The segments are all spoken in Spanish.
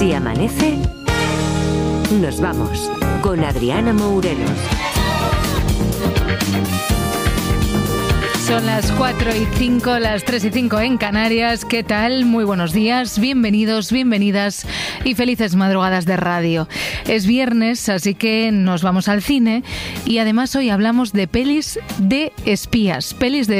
Si amanece, nos vamos con Adriana Mourelos. Son las 4:05, las 3:05 en Canarias. ¿Qué tal? Muy buenos días, bienvenidos, bienvenidas y felices madrugadas de radio. Es viernes, así que nos vamos al cine y además hoy hablamos de pelis de espías.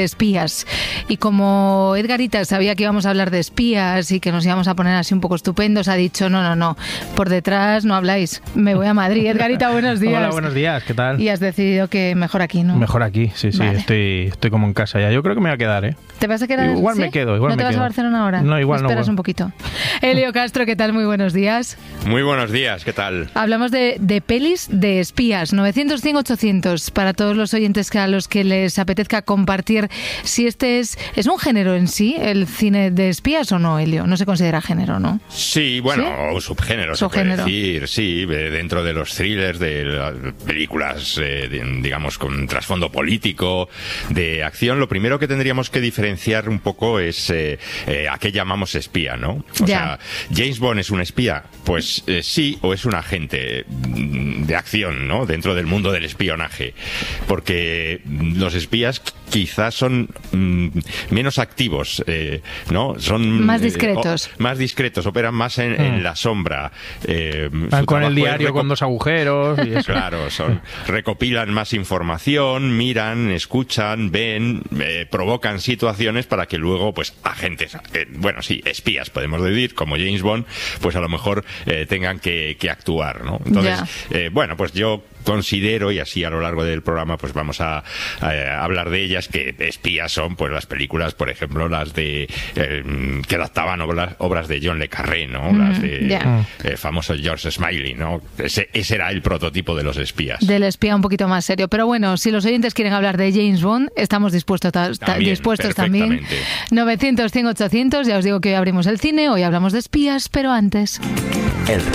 Y como Edgarita sabía que íbamos a hablar de espías y que nos íbamos a poner así un poco estupendos, ha dicho no, por detrás no habláis, me voy a Madrid. Edgarita, buenos días. Hola, buenos días, ¿qué tal? Y has decidido que mejor aquí, ¿no? Mejor aquí, sí, vale. Estoy como en casa ya. Yo creo que me voy a quedar, ¿eh? ¿Te vas a quedar? Igual ¿sí? Me quedo, igual ¿No me te vas quedo. a Barcelona ahora? No, igual no. Esperas un poquito. Elio Castro, ¿qué tal? Muy buenos días. Muy buenos días, ¿qué tal? Hablamos de pelis de espías. 900, 100, 800 para todos los oyentes a los que les apetezca compartir si este es un género en sí, el cine de espías o no, Elio. No se considera género, ¿no? Sí, bueno, ¿sí? O subgénero, se puede decir, sí, dentro de los thrillers, de las películas, digamos, con trasfondo político, de acción. Lo primero que tendríamos que diferenciar un poco es a qué llamamos espía, ¿no? O sea, ¿James Bond es un espía? Pues sí, o es un agente de acción, ¿no? Dentro del mundo del espionaje. Porque los espías quizás son menos activos, ¿no? Son más discretos. Más discretos, operan más en la sombra. Van con el diario con dos agujeros y eso. Claro, recopilan más información, miran, escuchan, ven, provocan situaciones para que luego, pues, agentes, espías, podemos decir, como James Bond, pues a lo mejor tengan que actuar, ¿no? Entonces, pues yo considero, y así a lo largo del programa pues vamos a hablar de ellas, que espías son pues las películas, por ejemplo, las de que adaptaban obras de John le Carré, ¿no? Las de famoso George Smiley, ¿no? Ese era el prototipo de los espías. Del espía un poquito más serio. Pero bueno, si los oyentes quieren hablar de James Bond, estamos dispuestos también. 900, 100, 800, ya os digo que hoy abrimos el cine, hoy hablamos de espías, pero antes... El